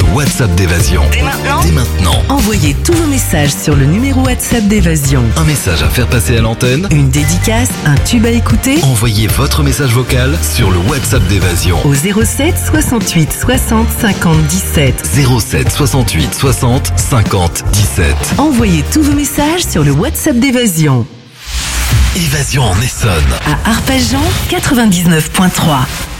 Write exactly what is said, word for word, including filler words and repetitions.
WhatsApp d'Évasion. Dès maintenant Dès maintenant. Envoyez tous vos messages sur le numéro WhatsApp d'Évasion. Un message à faire passer à l'antenne. Une dédicace, un tube à écouter. Envoyez votre message vocal sur le WhatsApp d'Évasion. Au zéro sept soixante-huit soixante cinquante dix-sept. zéro sept soixante-huit soixante cinquante dix-sept. Envoyez tous vos messages sur le WhatsApp d'Évasion. Évasion en Essonne. À Arpajon quatre-vingt-dix-neuf point trois.